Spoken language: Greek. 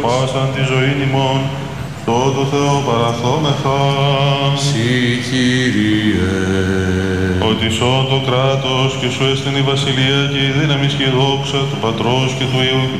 πάσαν τη ζωή ημών, το Θεό παραθόμεθα. Συ Κύριε. Ότι σώ το κράτος και σου έστειν η βασιλεία και η δύναμη και η δόξα του Πατρός και του Υιού